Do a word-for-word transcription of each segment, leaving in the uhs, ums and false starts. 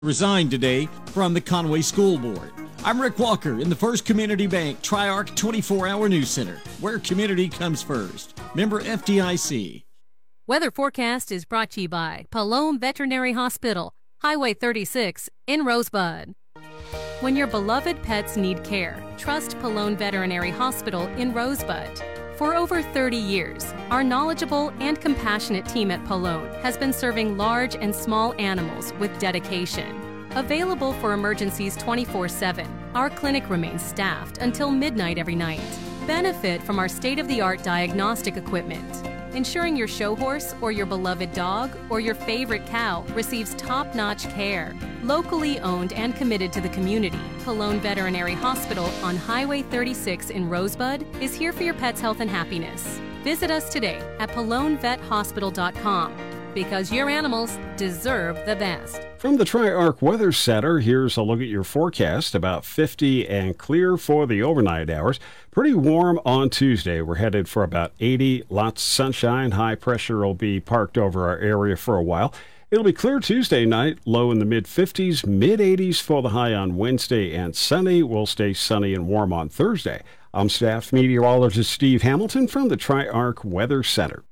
Resigned today from the Conway School Board. I'm Rick Walker in the First Community Bank Tri-Arc twenty-four hour News Center, where community comes first. Member F D I C. Weather forecast is brought to you by Palone Veterinary Hospital, Highway thirty-six in Rosebud. When your beloved pets need care, trust Palone Veterinary Hospital in Rosebud. For over thirty years, our knowledgeable and compassionate team at Palone has been serving large and small animals with dedication. Available for emergencies twenty-four seven, our clinic remains staffed until midnight every night. Benefit from our state-of-the-art diagnostic equipment, ensuring your show horse or your beloved dog or your favorite cow receives top-notch care. Locally owned and committed to the community, Palone Veterinary Hospital on Highway thirty-six in Rosebud is here for your pet's health and happiness. Visit us today at palone vet hospital dot com because your animals deserve the best. From the Tri-Arc Weather Center, here's a look at your forecast. About fifty and clear for the overnight hours. Pretty warm on Tuesday. We're headed for about eighty. Lots of sunshine. High pressure will be parked over our area for a while. It'll be clear Tuesday night, low in the mid-fifties, mid-eighties for the high on Wednesday, and sunny. Will stay sunny and warm on Thursday. I'm staff meteorologist Steve Hamilton from the Tri-Arc Weather Center.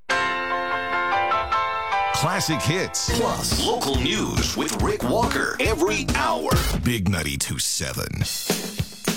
Classic hits plus local news with Rick Walker every hour. Big ninety-two point seven.